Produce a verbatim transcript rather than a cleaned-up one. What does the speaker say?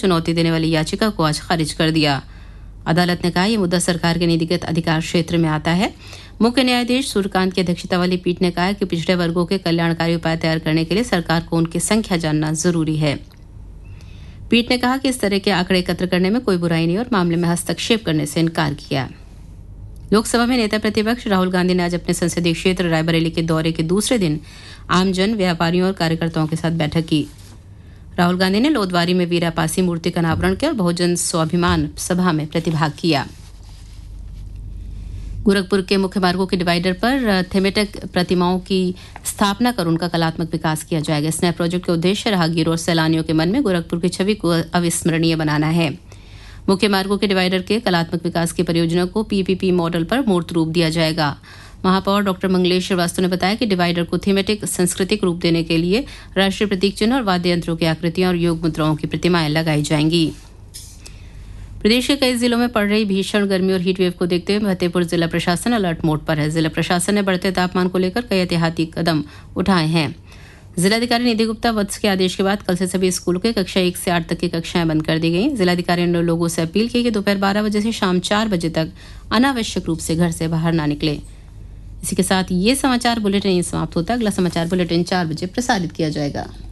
चुनौती देने वाली याचिका को आज खारिज कर दिया। अदालत ने कहा यह मुद्दा सरकार के नीतिगत अधिकार क्षेत्र में आता है। मुख्य न्यायाधीश सूर्यकांत की अध्यक्षता वाली पीठ ने कहा कि पिछड़े वर्गों के कल्याणकारी उपाय तैयार करने के लिए सरकार को उनकी संख्या जानना जरूरी है। पीठ ने कहा कि इस तरह के आंकड़े एकत्र करने में कोई बुराई नहीं और मामले में हस्तक्षेप करने से इनकार किया। लोकसभा में नेता प्रतिपक्ष राहुल गांधी ने आज अपने संसदीय क्षेत्र रायबरेली के दौरे के दूसरे दिन आमजन, व्यापारियों और कार्यकर्ताओं के साथ बैठक की। राहुल गांधी ने लोदवारी में वीरा पासी मूर्ति का अनावरण किया और बहुजन स्वाभिमान सभा में प्रतिभाग किया। गोरखपुर के मुख्य मार्गों के डिवाइडर पर थीमेटिक प्रतिमाओं की स्थापना कर उनका कलात्मक विकास किया जाएगा। इस नए प्रोजेक्ट का उद्देश्य राहगीरों और सैलानियों के मन में गोरखपुर की छवि को अविस्मरणीय बनाना है। मुख्य मार्गों के डिवाइडर के कलात्मक विकास की परियोजना को पीपीपी मॉडल पर मूर्त रूप दिया जाएगा। महापौर डॉक्टर मंगलेश श्रीवास्तव ने बताया कि डिवाइडर को थीमेटिक सांस्कृतिक रूप देने के लिए राष्ट्रीय प्रतीक चिन्ह और वाद्य यंत्रों की आकृतियां और योग मुद्राओं की प्रतिमाएं लगाई जाएंगी। प्रदेश के कई जिलों में पड़ रही भीषण गर्मी और हीट वेव को देखते हुए फतेहपुर जिला प्रशासन अलर्ट मोड पर है। जिला प्रशासन ने बढ़ते तापमान को लेकर कई एहतियाती कदम उठाए हैं। जिलाधिकारी निधि गुप्ता वत्स के आदेश के बाद कल से सभी स्कूलों के कक्षा एक से आठ तक की कक्षाएं बंद कर दी गई। जिलाधिकारी ने लोगों से अपील की कि दोपहर बारह बजे से शाम चार बजे तक अनावश्यक रूप से घर से बाहर न निकले। इसी के साथ ये समाचार बुलेटिन समाप्त होता है। अगला समाचार बुलेटिन चार बजे प्रसारित किया जाएगा।